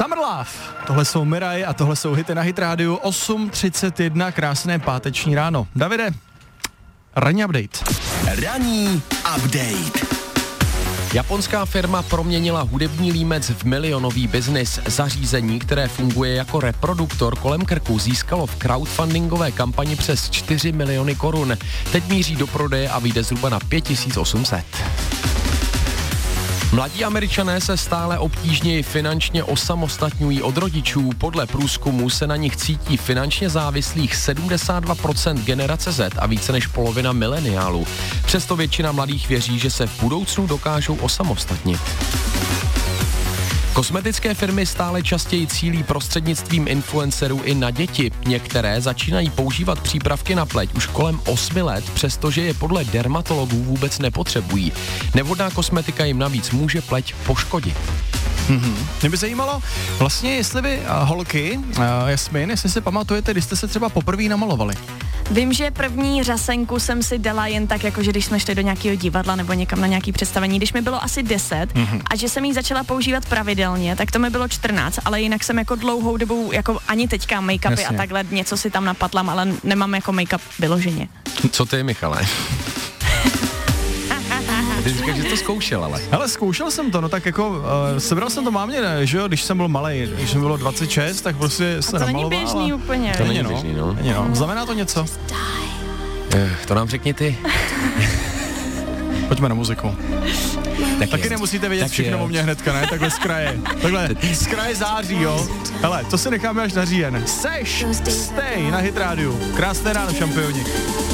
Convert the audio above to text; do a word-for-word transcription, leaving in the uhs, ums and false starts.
Summer Love. Tohle jsou Mirai a tohle jsou hity na Hit rádiu. osm třicet jedna, krásné páteční ráno. Davide, ranní update. Ranní update. Japonská firma proměnila hudební límec v milionový biznis. Zařízení, které funguje jako reproduktor kolem krku, získalo v crowdfundingové kampani přes čtyři miliony korun. Teď míří do prodeje a vyjde zhruba na pět tisíc osm set. Mladí Američané se stále obtížněji finančně osamostatňují od rodičů. Podle průzkumu se na nich cítí finančně závislých sedmdesát dva procent generace Z a více než polovina mileniálů. Přesto většina mladých věří, že se v budoucnu dokážou osamostatnit. Kosmetické firmy stále častěji cílí prostřednictvím influencerů i na děti. Některé začínají používat přípravky na pleť už kolem osmi let, přestože je podle dermatologů vůbec nepotřebují. Nevhodná kosmetika jim navíc může pleť poškodit. Mm-hmm. Mě by zajímalo vlastně, jestli vy uh, holky, uh, Jasmin, jestli si pamatujete, když jste se třeba poprvé namalovali. Vím, že první řasenku jsem si dala jen tak, jako že když jsme šli do nějakého divadla nebo někam na nějaký představení, když mi bylo asi deset mm-hmm. a že jsem ji začala používat pravidelně, tak to mi bylo čtrnáct, ale jinak jsem jako dlouhou dobu, jako ani teďka make-upy Jasně. a takhle něco si tam napatlam, ale nemám jako make-up vyloženě. Co ty, Michale? Ty říkáš, že to zkoušel, ale. Ale zkoušel jsem to, no tak jako, uh, sebral jsem to mámě, ne, že jo, když jsem byl malej, když jsem bylo dvacet šest, tak prostě se namaloval. To není běžný úplně. To není běžný, no. Není, no. Znamená to něco? Eh, to nám řekni ty. Pojďme na muziku. Tak Taky jest. Nemusíte vědět tak všechno o mě hnedka, ne? Takhle z kraje. Takhle z kraje září, jo. Hele, to si necháme až na říjen. Seš, stay na Hit rádiu. Krásné ráno, šampioni.